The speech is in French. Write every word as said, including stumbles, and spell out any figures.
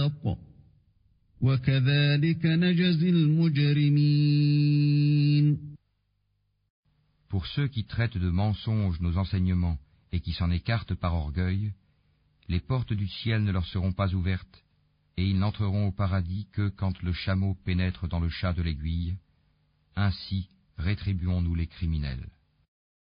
الْأَخْلَاقِ وَكَذَلِكَ نَجْزِي الْمُجْرِمِينَ. Pour ceux qui traitent de mensonges nos enseignements et qui s'en écartent par orgueil, les portes du ciel ne leur seront pas ouvertes, et ils n'entreront au paradis que quand le chameau pénètre dans le chat de l'aiguille. Ainsi rétribuons-nous les criminels.